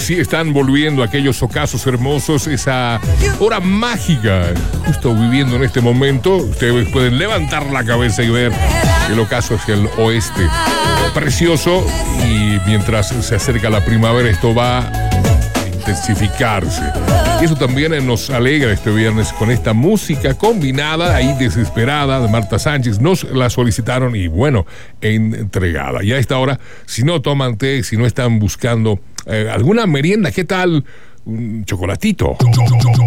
sí, están volviendo aquellos ocasos hermosos, esa hora mágica, justo viviendo en este momento. Ustedes pueden levantar la cabeza y ver el ocaso hacia el oeste. Precioso, y mientras se acerca la primavera, esto va a intensificarse. Y eso también nos alegra este viernes con esta música combinada, ahí desesperada, de Marta Sánchez. Nos la solicitaron y bueno, entregada. Y a esta hora, si no toman té, si no están buscando alguna merienda, ¿qué tal un chocolatito?